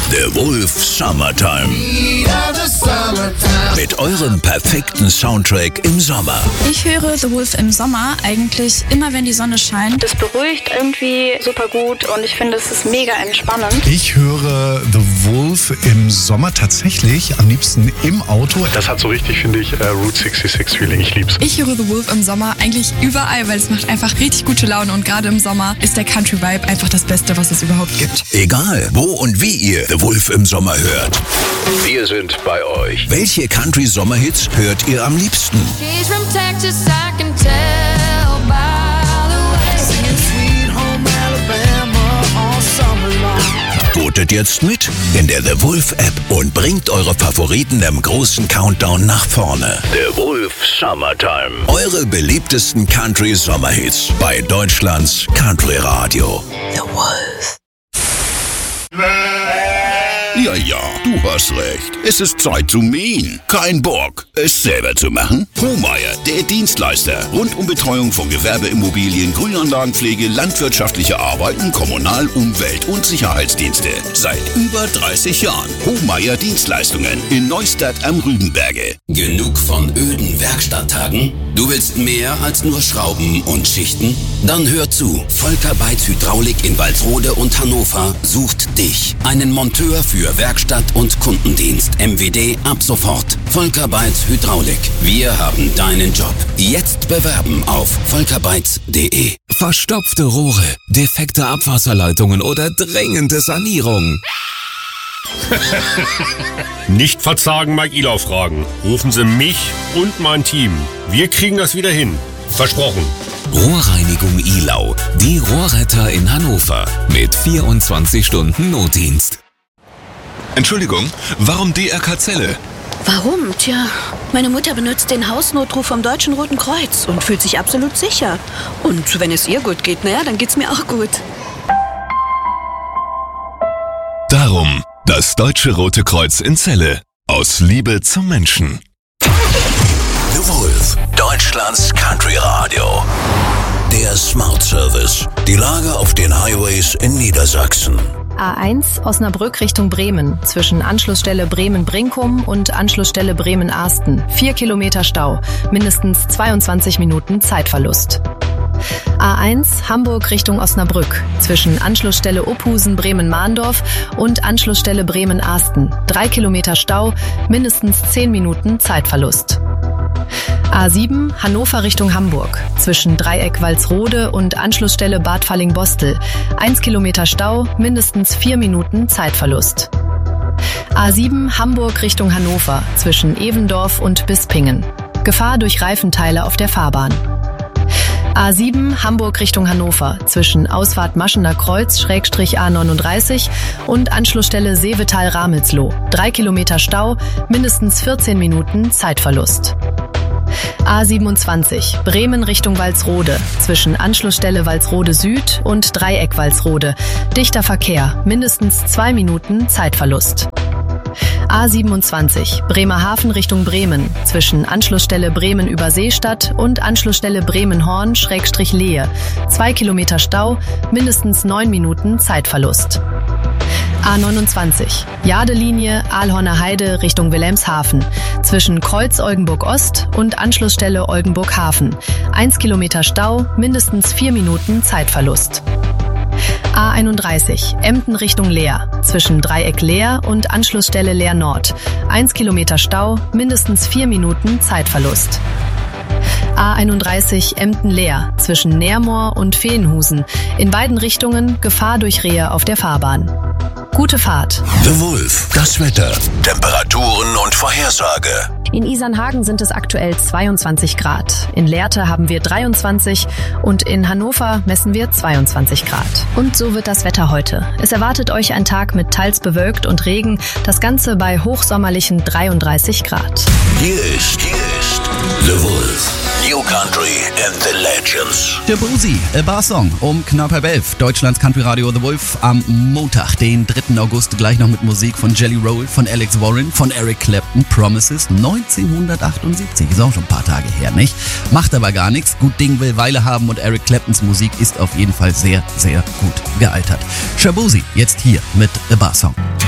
The Wolf Summertime. Mit eurem perfekten Soundtrack im Sommer. Ich höre The Wolf im Sommer eigentlich immer, wenn die Sonne scheint. Das beruhigt irgendwie super gut und ich finde, es ist mega entspannend. Ich höre The Wolf im Sommer tatsächlich am liebsten im Auto. Das hat so richtig, finde ich, Route 66 Feeling. Ich lieb's. Ich höre The Wolf im Sommer eigentlich überall, weil es macht einfach richtig gute Laune und gerade im Sommer ist der Country Vibe einfach das Beste, was es überhaupt gibt. Egal, wo und wie ihr The Wolf im Sommer hört. Wir sind bei euch. Welche Country-Sommerhits hört ihr am liebsten? She's from Texas, I can tell by the way. Singing Sweet Home Alabama all summer long. Votet jetzt mit in der The Wolf App und bringt eure Favoriten im großen Countdown nach vorne. The Wolf Summertime. Eure beliebtesten Country-Sommerhits bei Deutschlands Country Radio. The Wolf. Ja, du hast recht. Es ist Zeit zu mähen. Kein Bock, es selber zu machen? Hohmeier, der Dienstleister. Rund um Betreuung von Gewerbeimmobilien, Grünanlagenpflege, landwirtschaftliche Arbeiten, Kommunal-, Umwelt- und Sicherheitsdienste. Seit über 30 Jahren. Hohmeier Dienstleistungen in Neustadt am Rübenberge. Genug von öden Werkstatttagen? Du willst mehr als nur Schrauben und Schichten? Dann hör zu. Volker Beitz Hydraulik in Walsrode und Hannover sucht dich. Einen Monteur für Werkstatt und Kundendienst. MWD ab sofort. Volker Beitz Hydraulik. Wir haben deinen Job. Jetzt bewerben auf volkerbeitz.de. Verstopfte Rohre, defekte Abwasserleitungen oder dringende Sanierung. Nicht verzagen, Mike Ilau fragen. Rufen Sie mich und mein Team. Wir kriegen das wieder hin. Versprochen. Rohrreinigung Ilau. Die Rohrretter in Hannover. Mit 24 Stunden Notdienst. Entschuldigung, warum DRK Celle? Warum? Tja, meine Mutter benutzt den Hausnotruf vom Deutschen Roten Kreuz und fühlt sich absolut sicher. Und wenn es ihr gut geht, naja, dann geht's mir auch gut. Darum das Deutsche Rote Kreuz in Celle. Aus Liebe zum Menschen. The Wolf, Deutschlands Country Radio. Der Smart Service. Die Lage auf den Highways in Niedersachsen. A1 Osnabrück Richtung Bremen, zwischen Anschlussstelle Bremen-Brinkum und Anschlussstelle Bremen-Arsten. 4 Kilometer Stau, mindestens 22 Minuten Zeitverlust. A1 Hamburg Richtung Osnabrück, zwischen Anschlussstelle Opusen Bremen-Mahndorf und Anschlussstelle Bremen-Arsten. 3 Kilometer Stau, mindestens 10 Minuten Zeitverlust. A7 Hannover Richtung Hamburg, zwischen Dreieck Walsrode und Anschlussstelle Bad Falling-Bostel. 1 Kilometer Stau, mindestens 4 Minuten Zeitverlust. A7 Hamburg Richtung Hannover, zwischen Evendorf und Bispingen. Gefahr durch Reifenteile auf der Fahrbahn. A7 Hamburg Richtung Hannover, zwischen Ausfahrt Maschener Kreuz /A39 und Anschlussstelle Seevetal-Ramelsloh. 3 Kilometer Stau, mindestens 14 Minuten Zeitverlust. A27 Bremen Richtung Walsrode, zwischen Anschlussstelle Walsrode Süd und Dreieck Walsrode. Dichter Verkehr, mindestens 2 Minuten Zeitverlust. A27 Bremerhaven Richtung Bremen, zwischen Anschlussstelle Bremen-Überseestadt und Anschlussstelle Bremen-Horn/Lehe. 2 Kilometer Stau, mindestens 9 Minuten Zeitverlust. A29 Jadelinie Aalhorner Heide Richtung Wilhelmshaven, zwischen Kreuz Oldenburg Ost und Anschlussstelle Oldenburg Hafen. 1 Kilometer Stau, mindestens 4 Minuten Zeitverlust. A31 Emden Richtung Leer, zwischen Dreieck Leer und Anschlussstelle Leer Nord. 1 Kilometer Stau, mindestens 4 Minuten Zeitverlust. A31 Emden-Leer, zwischen Neermoor und Feenhusen. In beiden Richtungen Gefahr durch Rehe auf der Fahrbahn. Gute Fahrt. The Wolf, das Wetter, Temperaturen und Vorhersage. In Isernhagen sind es aktuell 22 Grad. In Lehrte haben wir 23 und in Hannover messen wir 22 Grad. Und so wird das Wetter heute. Es erwartet euch ein Tag mit teils bewölkt und Regen, das Ganze bei hochsommerlichen 33 Grad. Hier ist The Wolf. New Country and the Legends. Shaboozey, A Bar Song um knapp halb 11. Deutschlands Country Radio The Wolf am Montag, den 3. August, gleich noch mit Musik von Jelly Roll, von Alex Warren, von Eric Clapton, Promises 1978. Ist auch schon ein paar Tage her, nicht? Macht aber gar nichts. Gut Ding will Weile haben und Eric Claptons Musik ist auf jeden Fall sehr, sehr gut gealtert. Shaboozey, jetzt hier mit A Bar Song.